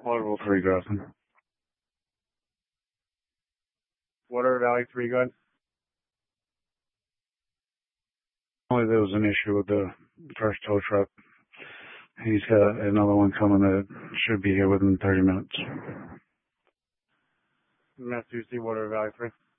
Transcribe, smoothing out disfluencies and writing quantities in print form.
Waterville 3, Gotham. Water Valley 3, good. Only there was an issue with the first tow truck. He's got another one coming that should be here within 30 minutes. Matthew C. Water Valley 3.